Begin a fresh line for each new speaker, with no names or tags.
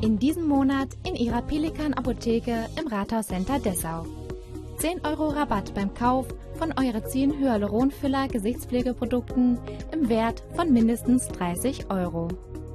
In diesem Monat in Ihrer Pelikan Apotheke im Rathauscenter Dessau. 10 € Rabatt beim Kauf von Eurazin Hyaluronfüller Gesichtspflegeprodukten im Wert von mindestens 30 €.